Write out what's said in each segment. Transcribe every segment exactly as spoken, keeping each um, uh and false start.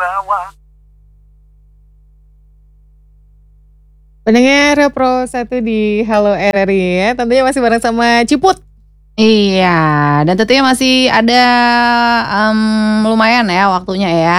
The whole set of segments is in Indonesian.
bawah. Pendengar Pro satu di Halo R R I ya, tentunya masih bareng sama Ciput. Iya, dan tentunya masih ada um, lumayan ya waktunya ya.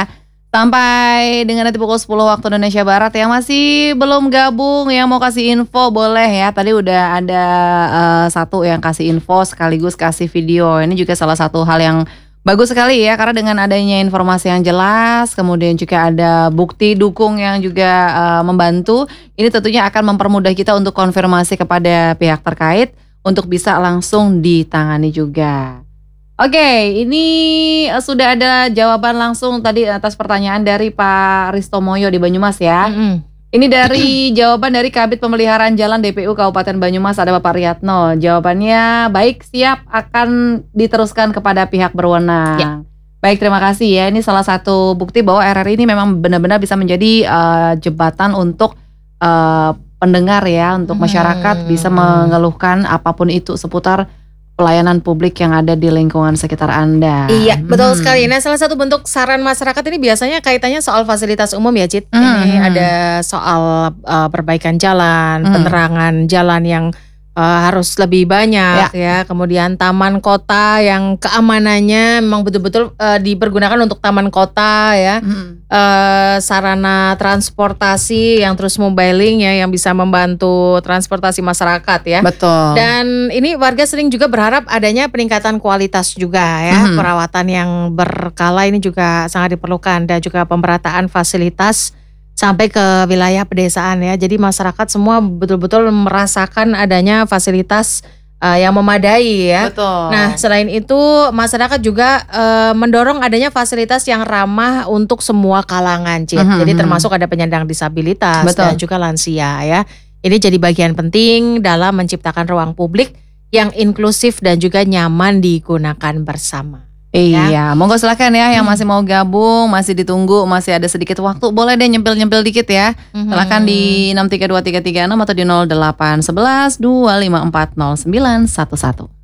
Sampai dengan nanti pukul sepuluh waktu Indonesia Barat. Yang masih belum gabung, yang mau kasih info boleh ya. Tadi udah ada uh, satu yang kasih info sekaligus kasih video. Ini juga salah satu hal yang bagus sekali ya, karena dengan adanya informasi yang jelas, kemudian juga ada bukti dukung yang juga uh, membantu. Ini tentunya akan mempermudah kita untuk konfirmasi kepada pihak terkait untuk bisa langsung ditangani juga. Oke, ini uh, sudah ada jawaban langsung tadi atas pertanyaan dari Pak Risto Moyo di Banyumas ya. Mm-mm. Ini dari jawaban dari Kabid Pemeliharaan Jalan D P U Kabupaten Banyumas, ada Bapak Riyatno. Jawabannya baik, siap, akan diteruskan kepada pihak berwenang. Ya. Baik, terima kasih ya. Ini salah satu bukti bahwa R R I ini memang benar-benar bisa menjadi uh, jembatan untuk uh, pendengar ya, untuk masyarakat Hmm. bisa mengeluhkan apapun itu seputar pelayanan publik yang ada di lingkungan sekitar Anda. Iya, betul Hmm. sekali. Nah, salah satu bentuk saran masyarakat ini biasanya kaitannya soal fasilitas umum ya, Cit. Hmm. Ini ada soal uh, perbaikan jalan, Hmm. penerangan jalan yang uh, harus lebih banyak ya. Kemudian taman kota yang keamanannya memang betul-betul uh, dipergunakan untuk taman kota ya. Hmm. Uh, sarana transportasi yang terus mobiling ya, yang bisa membantu transportasi masyarakat ya. Betul. Dan ini warga sering juga berharap adanya peningkatan kualitas juga ya. Mhm. Perawatan yang berkala ini juga sangat diperlukan, dan juga pemerataan fasilitas sampai ke wilayah pedesaan ya. Jadi masyarakat semua betul-betul merasakan adanya fasilitas uh, yang memadai ya. Betul. Nah, selain itu masyarakat juga uh, mendorong adanya fasilitas yang ramah untuk semua kalangan, Cit. Mhm, Jadi mhm. termasuk ada penyandang disabilitas Betul. dan juga lansia ya. Ini jadi bagian penting dalam menciptakan ruang publik yang inklusif dan juga nyaman digunakan bersama. Iya, monggo silakan ya yang masih mau gabung, masih ditunggu, masih ada sedikit waktu, boleh deh nyempil-nyempil dikit ya. Silakan di enam tiga dua tiga tiga enam atau di nol delapan satu satu dua lima empat nol sembilan satu satu.